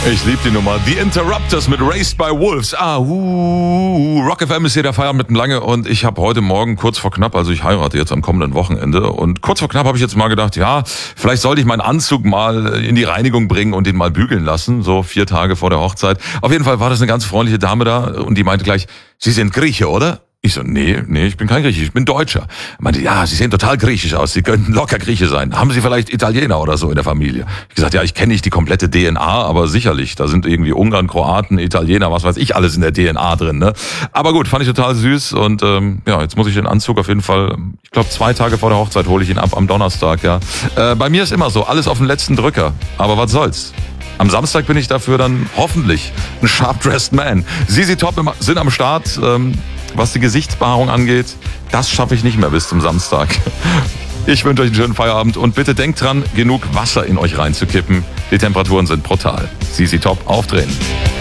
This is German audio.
Ich liebe die Nummer. The Interrupters mit Raised by Wolves. Rock FM ist hier der Feierabend mit dem Lange und ich habe heute Morgen kurz vor knapp, also ich heirate jetzt am kommenden Wochenende und kurz vor knapp habe ich jetzt mal gedacht, ja, vielleicht sollte ich meinen Anzug mal in die Reinigung bringen und den mal bügeln lassen, so 4 Tage vor der Hochzeit. Auf jeden Fall war das eine ganz freundliche Dame da und die meinte gleich, Sie sind Grieche, oder? Ich so, nee, ich bin kein Grieche, ich bin Deutscher. Er meinte, ja, Sie sehen total griechisch aus, Sie könnten locker Grieche sein. Haben Sie vielleicht Italiener oder so in der Familie? Ich gesagt, ja, ich kenne nicht die komplette DNA, aber sicherlich, da sind irgendwie Ungarn, Kroaten, Italiener, was weiß ich, alles in der DNA drin, ne? Aber gut, fand ich total süß und ja, jetzt muss ich den Anzug auf jeden Fall, ich glaube 2 Tage vor der Hochzeit hole ich ihn ab, am Donnerstag, ja. Bei mir ist immer so, alles auf den letzten Drücker, aber was soll's? Am Samstag bin ich dafür dann hoffentlich ein sharp-dressed man. ZZ Top sind am Start. Was die Gesichtsbehaarung angeht, das schaffe ich nicht mehr bis zum Samstag. Ich wünsche euch einen schönen Feierabend und bitte denkt dran, genug Wasser in euch reinzukippen. Die Temperaturen sind brutal. ZZ Top aufdrehen.